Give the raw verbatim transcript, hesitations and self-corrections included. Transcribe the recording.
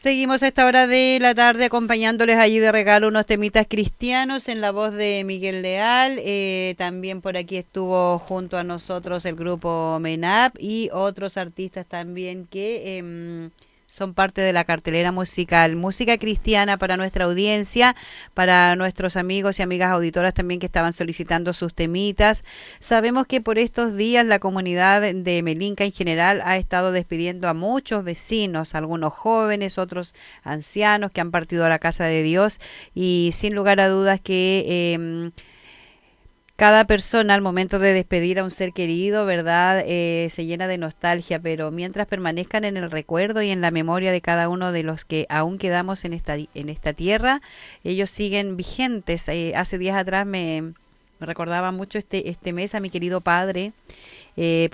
Seguimos a esta hora de la tarde acompañándoles allí de regalo unos temitas cristianos en la voz de Miguel Leal. Eh, también por aquí estuvo junto a nosotros el grupo MENAP y otros artistas también que eh, son parte de la cartelera musical. Música cristiana para nuestra audiencia, para nuestros amigos y amigas auditoras también que estaban solicitando sus temitas. Sabemos que por estos días la comunidad de Melinca en general ha estado despidiendo a muchos vecinos, algunos jóvenes, otros ancianos que han partido a la casa de Dios y sin lugar a dudas que eh, cada persona al momento de despedir a un ser querido, ¿verdad? Eh, se llena de nostalgia, pero mientras permanezcan en el recuerdo y en la memoria de cada uno de los que aún quedamos en esta, en esta tierra, ellos siguen vigentes. Eh, hace días atrás me, me recordaba mucho este, este mes a mi querido padre, eh,